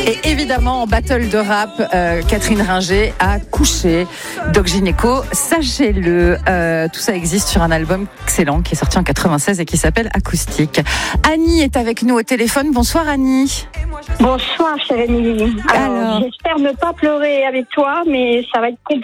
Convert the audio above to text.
Et évidemment, en battle de rap, Catherine Ringer a couché Doc Gynéco, sachez-le. Tout ça existe sur un album excellent qui est sorti en 96 et qui s'appelle Acoustique. Annie est avec nous au téléphone. Bonsoir Annie. Bonsoir, chère Émilie. Alors, j'espère ne pas pleurer avec toi, mais ça va être compliqué.